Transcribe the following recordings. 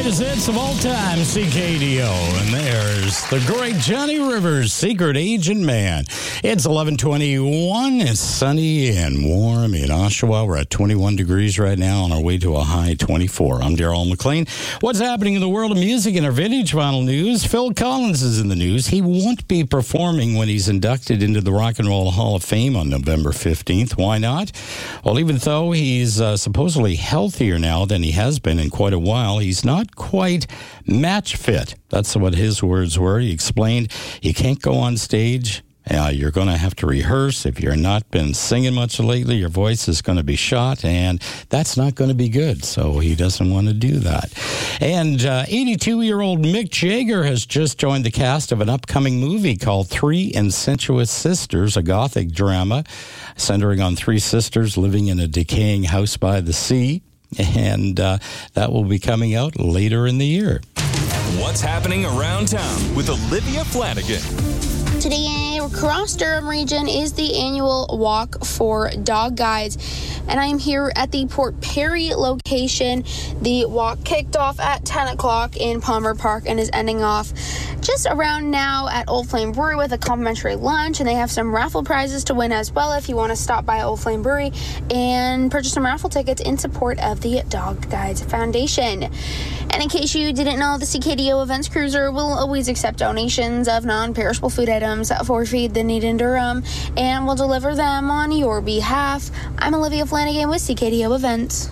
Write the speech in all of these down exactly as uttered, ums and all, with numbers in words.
greatest hits of all time, C K D O. And there's the great Johnny Rivers, Secret Agent Man. It's eleven twenty-one. It's sunny and warm in Oshawa. We're at twenty-one degrees right now on our way to a high twenty-four. I'm Daryl McLean. What's happening in the world of music in our Vintage Vinyl news? Phil Collins is in the news. He won't be performing when he's inducted into the Rock and Roll Hall of Fame on November fifteenth. Why not? Well, even though he's uh, supposedly healthier now than he has been in quite a while, he's not quite match fit. That's what his words were. He explained, you can't go on stage. Uh, you're going to have to rehearse. If you're not been singing much lately, your voice is going to be shot, and that's not going to be good. So he doesn't want to do that. And uh, eighty-two-year-old Mick Jagger has just joined the cast of an upcoming movie called Three Incestuous Sisters, a gothic drama centering on three sisters living in a decaying house by the sea. And uh, that will be coming out later in the year. What's happening around town with Olivia Flanagan? Today, across Durham region is the annual Walk for Dog Guides, and I am here at the Port Perry location. The walk kicked off at ten o'clock in Palmer Park and is ending off just around now at Old Flame Brewery with a complimentary lunch, and they have some raffle prizes to win as well if you want to stop by Old Flame Brewery and purchase some raffle tickets in support of the Dog Guides Foundation. And in case you didn't know, the C K D O Events Cruiser will always accept donations of non-perishable food items for Feed the Need in Durham and will deliver them on your behalf. I'm Olivia Flanagan with C K D O Events.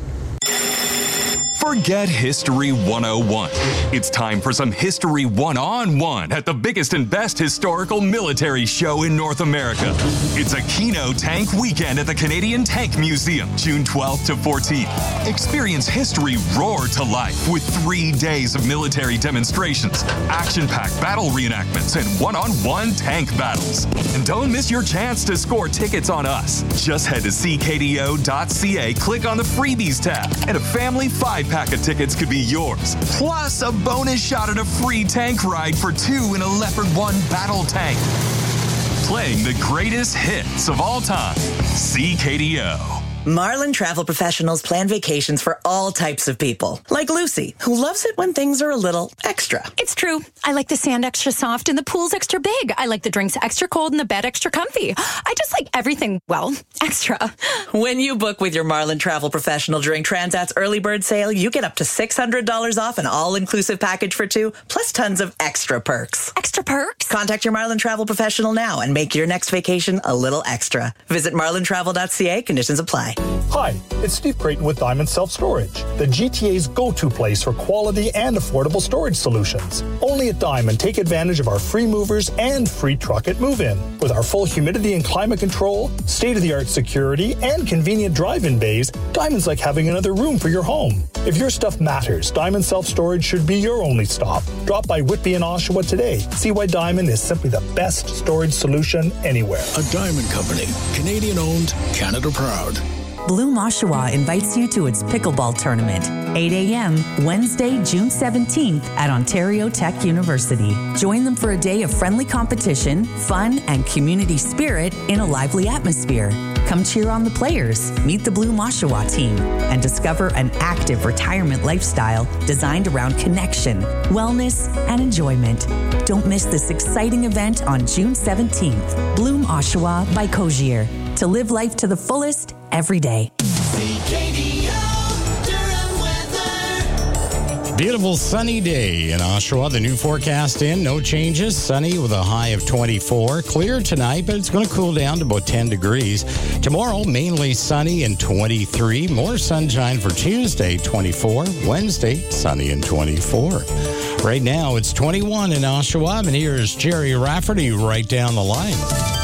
Forget History one oh one. It's time for some History one on one at the biggest and best historical military show in North America. It's a Keno Tank Weekend at the Canadian Tank Museum, June twelfth to fourteenth. Experience history roar to life with three days of military demonstrations, action-packed battle reenactments, and one-on-one tank battles. And don't miss your chance to score tickets on us. Just head to c k d o dot c a, click on the Freebies tab, and a family five-pack pack of tickets could be yours. Plus, a bonus shot at a free tank ride for two in a Leopard one battle tank. Playing the greatest hits of all time. C K D O. Marlin Travel Professionals plan vacations for all types of people. Like Lucy, who loves it when things are a little extra. It's true. I like the sand extra soft and the pool's extra big. I like the drinks extra cold and the bed extra comfy. I just like everything, well, extra. When you book with your Marlin Travel Professional during Transat's early bird sale, you get up to six hundred dollars off an all-inclusive package for two, plus tons of extra perks. Extra perks? Contact your Marlin Travel Professional now and make your next vacation a little extra. Visit marlin travel dot c a. Conditions apply. Hi, it's Steve Creighton with Diamond Self Storage, the G T A's go-to place for quality and affordable storage solutions. Only at Diamond, take advantage of our free movers and free truck at move-in. With our full humidity and climate control, state-of-the-art security, and convenient drive-in bays, Diamond's like having another room for your home. If your stuff matters, Diamond Self Storage should be your only stop. Drop by Whitby and Oshawa today. See why Diamond is simply the best storage solution anywhere. A Diamond Company, Canadian-owned, Canada proud. Bloom Oshawa invites you to its pickleball tournament, eight a.m. Wednesday, June seventeenth at Ontario Tech University. Join them for a day of friendly competition, fun, and community spirit in a lively atmosphere. Come cheer on the players, meet the Bloom Oshawa team, and discover an active retirement lifestyle designed around connection, wellness, and enjoyment. Don't miss this exciting event on June seventeenth. Bloom Oshawa by Cogier. To live life to the fullest every day. C K D O Durham weather. Beautiful sunny day in Oshawa. The new forecast in, no changes. Sunny with a high of twenty-four. Clear tonight, but it's going to cool down to about ten degrees. Tomorrow, mainly sunny and twenty-three. More sunshine for Tuesday, twenty-four. Wednesday, sunny and twenty-four. Right now, it's twenty-one in Oshawa, and here's Jerry Rafferty right down the line.